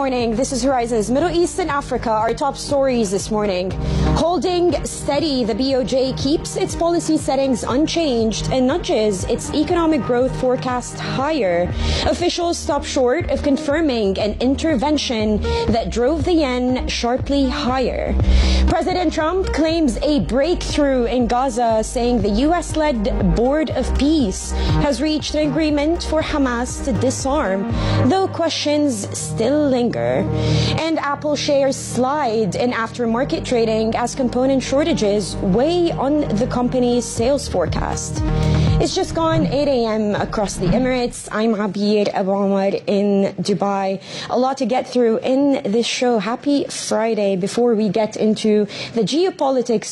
morning. This is Horizon's Middle East and Africa. Our top stories this morning. Holding steady, the BOJ keeps its policy settings unchanged and nudges its economic growth forecast higher. Officials stop short of confirming an intervention that drove the yen sharply higher. President Trump claims a breakthrough in Gaza, saying the U.S.-led Board of Peace has reached an agreement for Hamas to disarm, though questions still linger. And Apple shares slide in aftermarket trading as component shortages weigh on the company's sales forecast. It's just gone 8 a.m. across the Emirates. I'm Abir Abu Omar in Dubai. A lot to get through in this show. Happy Friday. Before we get into the geopolitics